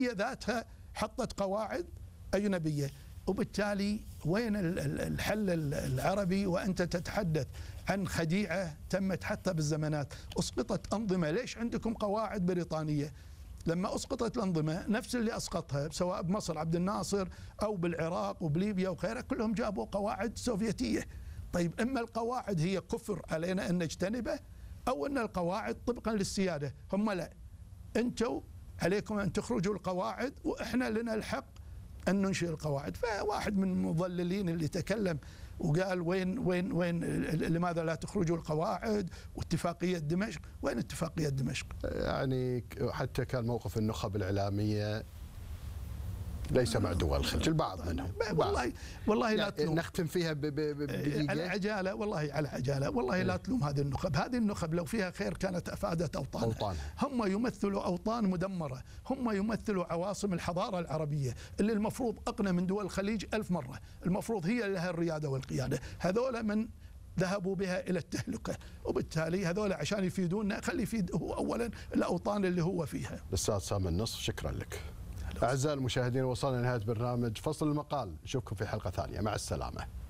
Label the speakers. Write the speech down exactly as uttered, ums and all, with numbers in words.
Speaker 1: هي ذاتها حطت قواعد أجنبية، وبالتالي وين الحل العربي وأنت تتحدث عن خديعة تمت حتى بالزمانات؟ أسقطت أنظمة، ليش عندكم قواعد بريطانية؟ لما أسقطت الأنظمة نفس اللي أسقطها سواء بمصر عبد الناصر أو بالعراق وبليبيا وغيرها، كلهم جابوا قواعد سوفيتية. طيب إما القواعد هي كفر علينا أن نجتنبه، أو أن القواعد طبقا للسيادة. هم لا، أنتوا عليكم أن تخرجوا القواعد وإحنا لنا الحق أن ننشئ القواعد. فواحد من المضللين اللي تكلم وقال وين وين وين لماذا لا تخرجوا القواعد واتفاقية دمشق؟ وين اتفاقية دمشق؟
Speaker 2: يعني حتى كان موقف النخب الإعلامية ليس مع دول الخليج، البعض منهم.
Speaker 1: والله والله لا
Speaker 2: تلوم، نختم فيها بدقيقة
Speaker 1: على عجالة، والله على عجالة، والله لا تلوم هذه النخب. هذه النخب لو فيها خير كانت أفادت أوطانها. أوطان. هم يمثلوا أوطان مدمرة، هم يمثلوا عواصم الحضارة العربية اللي المفروض أقنى من دول الخليج ألف مرة، المفروض هي لها الريادة والقيادة. هذول من ذهبوا بها إلى التهلكة، وبالتالي هذول عشان يفيدونا خلي يفيد هو أولا الأوطان اللي هو فيها.
Speaker 2: الأستاذ سامي النصر، شكرا لك. أعزائي المشاهدين، وصلنا لنهاية برنامج فصل المقال، نشوفكم في حلقة ثانية، مع السلامة.